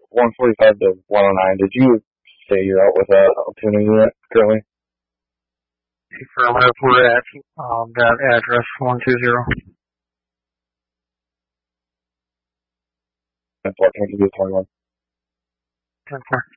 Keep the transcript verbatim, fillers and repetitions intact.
one forty-five to one oh nine. Did you say you're out with a tuning unit currently? Affirmative, we're at um, that address one two zero. That's what can you do twenty-one. ten four.